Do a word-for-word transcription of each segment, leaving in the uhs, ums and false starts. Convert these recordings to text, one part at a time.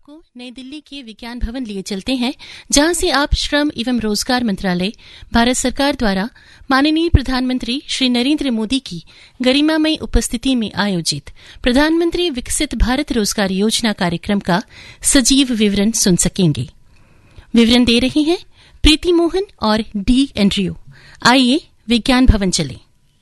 आपको नई दिल्ली के विज्ञान भवन लिए चलते हैं, जहां से आप श्रम एवं रोजगार मंत्रालय, भारत सरकार द्वारा माननीय प्रधानमंत्री श्री नरेंद्र मोदी की गरिमामयी उपस्थिति में आयोजित प्रधानमंत्री विकसित भारत रोजगार योजना कार्यक्रम का सजीव विवरण सुन सकेंगे। विवरण दे रही हैं प्रीति मोहन और डी एंड्रयू। आइए विज्ञान भवन चलें।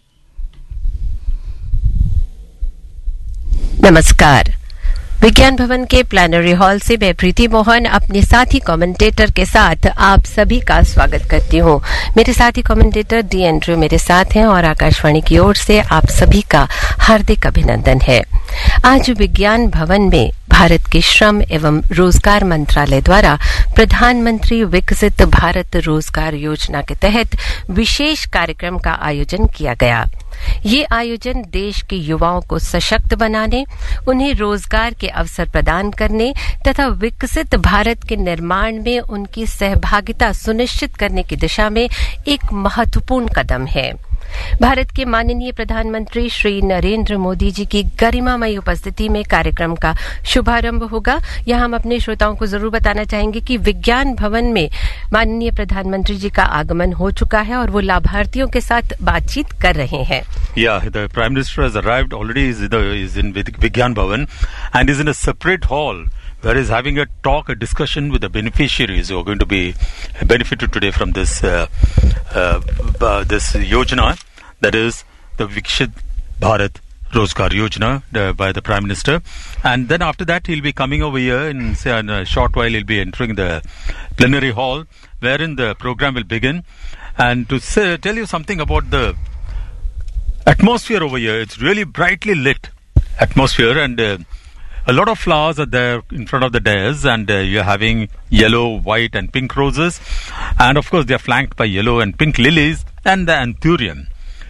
नमस्कार। विज्ञान भवन के प्लानरी हॉल से मैं प्रीति मोहन अपने साथी कमेंटेटर के साथ आप सभी का स्वागत करती हूँ। मेरे साथी कमेंटेटर डी एंड्रयू मेरे साथ हैं और आकाशवाणी की ओर से आप सभी का हार्दिक अभिनंदन है। आज विज्ञान भवन में भारत के श्रम एवं रोजगार मंत्रालय द्वारा प्रधानमंत्री विकसित भारत रोजगार योजना के तहत विशेष कार्यक्रम का आयोजन किया गया। ये आयोजन देश के युवाओं को सशक्त बनाने, उन्हें रोजगार के अवसर प्रदान करने तथा विकसित भारत के निर्माण में उनकी सहभागिता सुनिश्चित करने की दिशा में एक महत्वपूर्ण कदम है। भारत के माननीय प्रधानमंत्री श्री नरेंद्र मोदी जी की गरिमामयी उपस्थिति में कार्यक्रम का शुभारंभ होगा। यहाँ हम अपने श्रोताओं को जरूर बताना चाहेंगे कि विज्ञान भवन में माननीय प्रधानमंत्री जी का आगमन हो चुका है और वो लाभार्थियों के साथ बातचीत कर रहे हैं। Yeah, the Prime Minister has arrived already. Is in, the, is in Vigyan Bhavan and is in a separate hall where he's having a talk, a discussion with the beneficiaries who are going to be benefited today from this uh, uh, uh, this Yojana, that is the Viksit Bharat Rozgar Yojana uh, by the Prime Minister. And then after that he'll be coming over here in, say, in a short while he'll be entering the plenary hall wherein the program will begin. And to say, tell you something about the atmosphere over here, it's really brightly lit atmosphere and uh, a lot of flowers are there in front of the dais and uh, you're having yellow, white and pink roses, and of course they're flanked by yellow and pink lilies and the anthurium.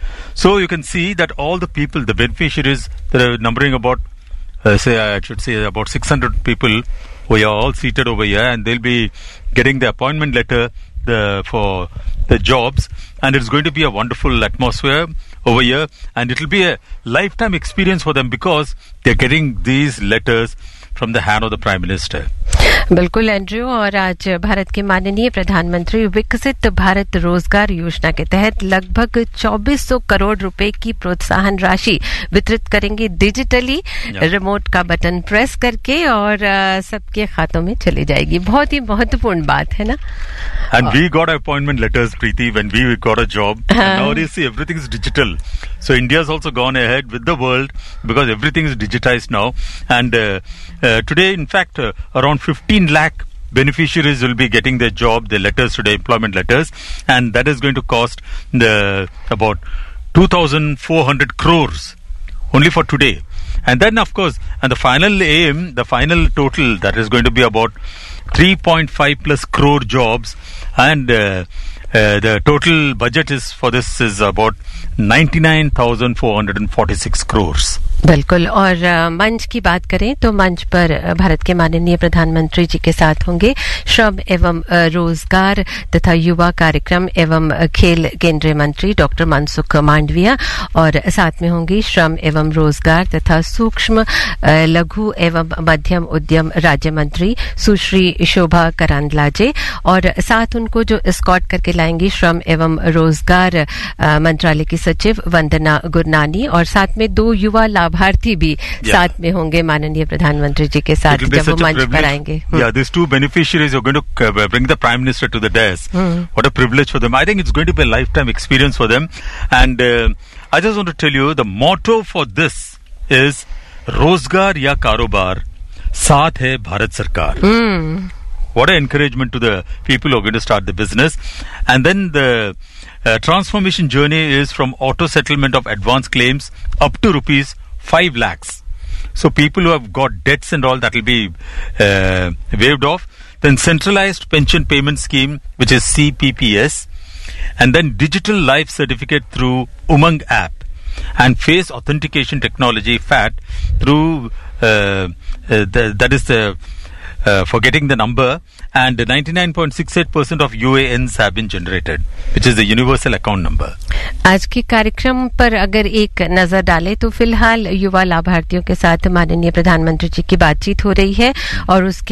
So you can see that all the people, the beneficiaries, that are numbering about uh, say I should say about six hundred people, we are all seated over here and they'll be getting the appointment letter the, for the jobs, and it's going to be a wonderful atmosphere over here and it will be a lifetime experience for them because they're getting these letters from the hand of the Prime Minister. बिल्कुल Andrew, और आज भारत के माननीय प्रधानमंत्री विकसित भारत रोजगार योजना के तहत लगभग चौबीस सौ करोड़ रुपए की प्रोत्साहन राशि वितरित करेंगे डिजिटली, रिमोट का बटन प्रेस करके, और सबके खातों में चली जाएगी। बहुत ही महत्वपूर्ण बात है ना। And we got appointment letters, Preeti, when we got a job. And nowadays, see, everything is digital. So India has also gone ahead with the world because everything is digitized now. And uh, uh, today, in fact, uh, around fifteen lakh beneficiaries will be getting their job, their letters today, employment letters, and that is going to cost the, about two thousand four hundred crores only for today. And then, of course, and the final aim, the final total, that is going to be about three point five plus crore jobs, and uh, uh, the total budget is for this is about ninety-nine thousand four hundred forty-six crores. बिल्कुल। और मंच की बात करें तो मंच पर भारत के माननीय प्रधानमंत्री जी के साथ होंगे श्रम एवं रोजगार तथा युवा कार्यक्रम एवं खेल केंद्रीय मंत्री डॉक्टर मनसुख मांडविया, और साथ में होंगी श्रम एवं रोजगार तथा सूक्ष्म लघु एवं मध्यम उद्यम राज्य मंत्री सुश्री शोभा करांदलाजे, और साथ उनको जो एस्कॉर्ट करके लाएंगी श्रम एवं रोजगार मंत्रालय की सचिव वंदना गुरनानी, और साथ में दो युवा लाभार्थी भी yeah. साथ में होंगे माननीय प्रधानमंत्री जी के साथ जब वो मंच पर आएंगे। Yeah, these two beneficiaries are going to uh, bring the Prime Minister to the dais. Hmm. What a privilege for them. I think it's going to be a lifetime experience for them. And uh, I just want to tell you, the motto for this is Rozgar ya Karobar, Saath hai Bharat Sarkar. Hmm. What an encouragement to the people who are going to start the business. And then the uh, transformation journey is from auto settlement of advance claims up to rupees five lakhs. So people who have got debts and all, that will be uh, waived off. Then centralized pension payment scheme, which is C P P S. And then digital life certificate through Umang app. And face authentication technology, F A T, through, uh, uh, the, that is the, uh, for getting the number. And ninety-nine point six eight percent of U A Ns have been generated, which is the universal account number. आज के कार्यक्रम पर अगर एक नजर डालें तो फिलहाल युवा लाभार्थियों के साथ माननीय प्रधानमंत्री जी की बातचीत हो रही है, और उसके